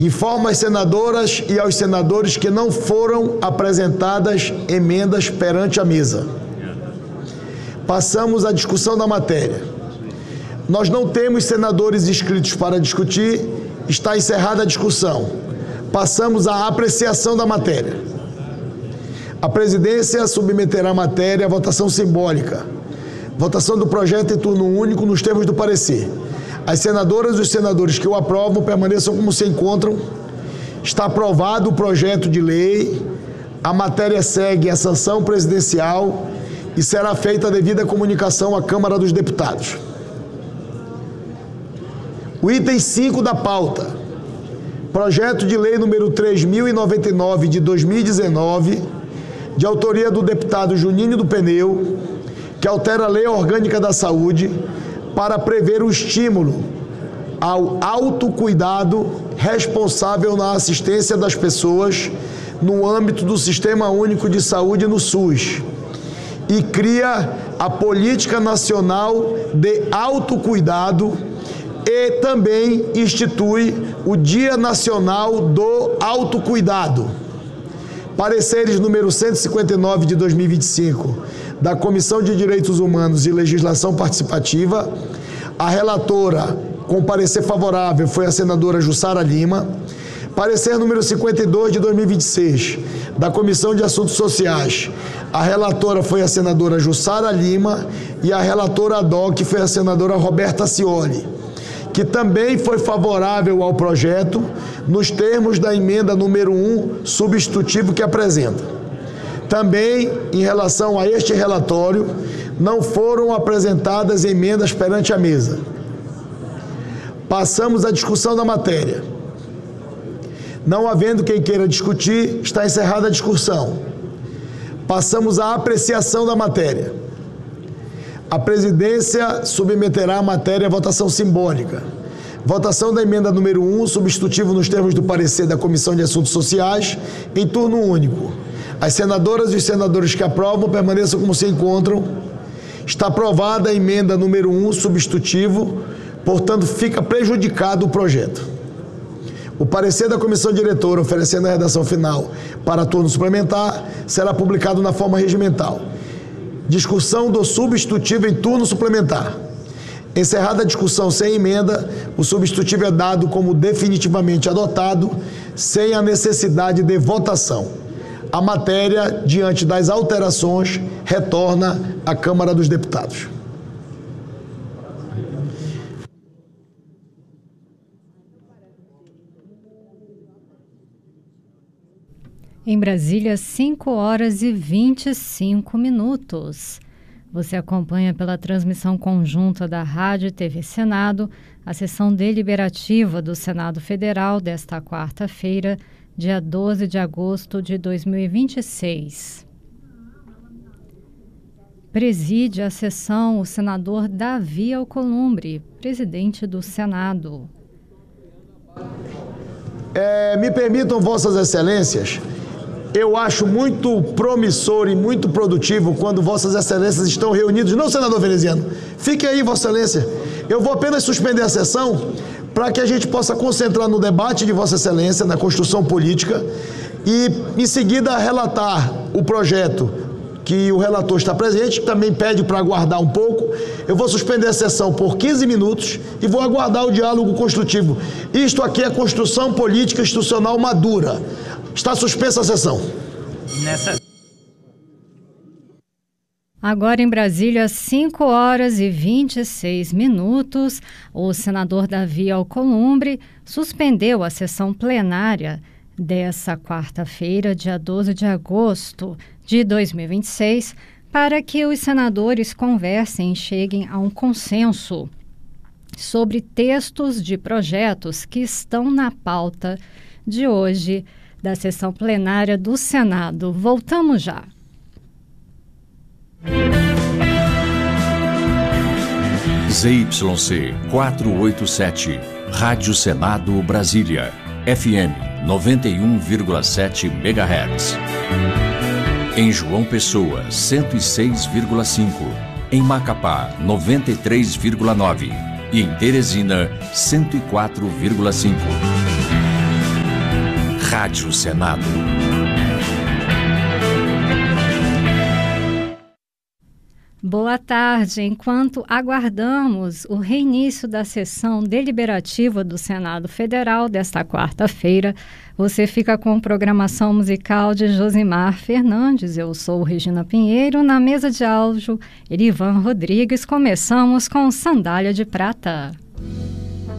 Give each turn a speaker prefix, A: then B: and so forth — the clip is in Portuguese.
A: Informo às senadoras e aos senadores que não foram apresentadas emendas perante a mesa. Passamos à discussão da matéria. Nós não temos senadores inscritos para discutir. Está encerrada a discussão. Passamos à apreciação da matéria. A presidência submeterá a matéria à votação simbólica. Votação do projeto em turno único nos termos do parecer. As senadoras e os senadores que o aprovam permaneçam como se encontram. Está aprovado o projeto de lei. A matéria segue a sanção presidencial e será feita a devida comunicação à Câmara dos Deputados. O item 5 da pauta. Projeto de lei número 3.099 de 2019, de autoria do deputado Juninho do Pneu, que altera a Lei Orgânica da Saúde para prever o estímulo ao autocuidado responsável na assistência das pessoas no âmbito do Sistema Único de Saúde no SUS e cria a Política Nacional de Autocuidado e também institui o Dia Nacional do Autocuidado. Pareceres número 159 de 2025 da Comissão de Direitos Humanos e Legislação Participativa. A relatora com parecer favorável foi a senadora Jussara Lima. Parecer número 52 de 2026 da Comissão de Assuntos Sociais. A relatora foi a senadora Jussara Lima e a relatora ad hoc foi a senadora Roberta Cioli, que também foi favorável ao projeto nos termos da emenda número 1, substitutivo que apresenta. Também, em relação a este relatório, não foram apresentadas emendas perante a mesa. Passamos à discussão da matéria. Não havendo quem queira discutir, está encerrada a discussão. Passamos à apreciação da matéria. A presidência submeterá a matéria à votação simbólica. Votação da emenda número 1, substitutivo nos termos do parecer da Comissão de Assuntos Sociais, em turno único. As senadoras e os senadores que aprovam permaneçam como se encontram. Está aprovada a emenda número 1, substitutivo, portanto, fica prejudicado o projeto. O parecer da comissão diretora, oferecendo a redação final para turno suplementar, será publicado na forma regimental. Discussão do substitutivo em turno suplementar. Encerrada a discussão sem emenda, o substitutivo é dado como definitivamente adotado, sem a necessidade de votação. A matéria, diante das alterações, retorna à Câmara dos Deputados.
B: Em Brasília, 5h25. Você acompanha pela transmissão conjunta da Rádio e TV Senado a sessão deliberativa do Senado Federal desta quarta-feira, dia 12 de agosto de 2026. Preside a sessão o senador Davi Alcolumbre, presidente do Senado.
A: Me permitam, Vossas Excelências, eu acho muito promissor e muito produtivo quando Vossas Excelências estão reunidos. Não, senador veneziano, fique aí, Vossa Excelência. Eu vou apenas suspender a sessão para que a gente possa concentrar no debate de Vossa Excelência, na construção política, e em seguida relatar o projeto que o relator está presente, que também pede para aguardar um pouco. Eu vou suspender a sessão por 15 minutos e vou aguardar o diálogo construtivo. Isto aqui é construção política institucional madura. Está suspensa a sessão.
B: Agora em Brasília, 5h26, o senador Davi Alcolumbre suspendeu a sessão plenária dessa quarta-feira, dia 12 de agosto de 2026, para que os senadores conversem e cheguem a um consenso sobre textos de projetos que estão na pauta de hoje da sessão plenária do Senado. Voltamos já.
C: ZYC 487, Rádio Senado Brasília, FM 91,7 MHz. Em João Pessoa, 106,5. Em Macapá, 93,9. E em Teresina, 104,5. Rádio Senado.
B: Boa tarde. Enquanto aguardamos o reinício da sessão deliberativa do Senado Federal desta quarta-feira, você fica com programação musical de Josimar Fernandes. Eu sou Regina Pinheiro. Na mesa de áudio, Erivan Rodrigues. Começamos com Sandália de Prata.